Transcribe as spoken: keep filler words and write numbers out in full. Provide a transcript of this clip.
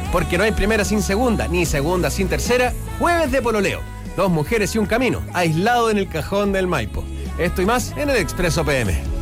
Porque no hay primera sin segunda, ni segunda sin tercera. Jueves de pololeo. Dos mujeres y un camino, aislado en el cajón del Maipo. Esto y más en el Expreso P M.